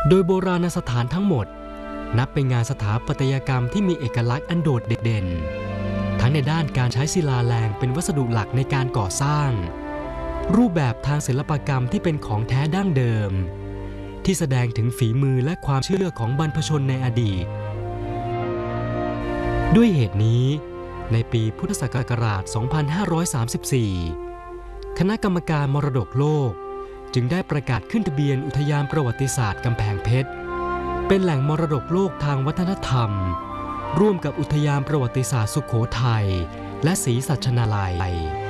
โดยโบราณสถานทั้งหมดนับเป็นงานสถาปัตยกรรมที่มีเอกลักษณ์อันโดดเด่นทั้งในด้านการใช้ศิลาแรงเป็นวัสดุหลักในการก่อสร้างรูปแบบทางศิลปกรรมที่เป็นของแท้ดั้งเดิมที่แสดงถึงฝีมือและความเชื่อของบรรพชนในอดีตด้วยเหตุนี้ในปีพุทธศักราช 2534 คณะกรรมการมรดกโลกจึงได้ประกาศขึ้นทะเบียนอุทยานประวัติศาสตร์กำแพงเพชรเป็นแหล่งมรดกโลกทางวัฒนธรรมร่วมกับอุทยานประวัติศาสตร์สุโขทัยและศรีสัชนาลัย